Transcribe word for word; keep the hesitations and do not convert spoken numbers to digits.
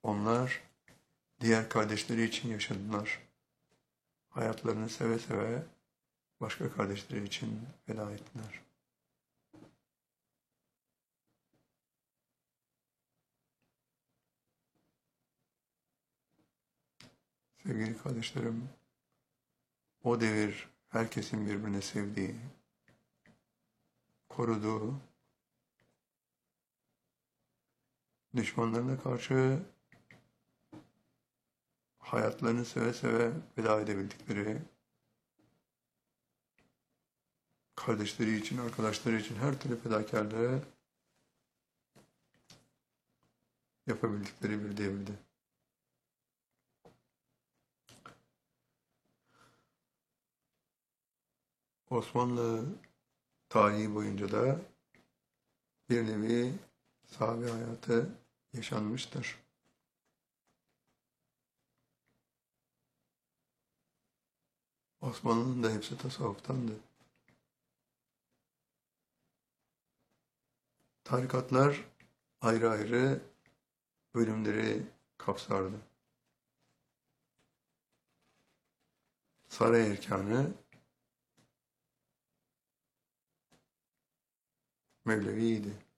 Onlar diğer kardeşleri için yaşadılar. Hayatlarını seve seve başka kardeşleri için feda ettiler. Sevgili kardeşlerim, o devir herkesin birbirine sevdiği, koruduğu, düşmanlarına karşı hayatlarını seve seve feda edebildikleri, kardeşleri için, arkadaşları için her türlü fedakarlığı yapabildikleri bir devirdi. Osmanlı tarihi boyunca da bir nevi sahabe hayatı yaşanmıştır. Osmanlı'nın da hepsi tasavvuftandı. Tarikatlar ayrı ayrı bölümleri kapsardı. Saray erkanı Mevlevi'ydi.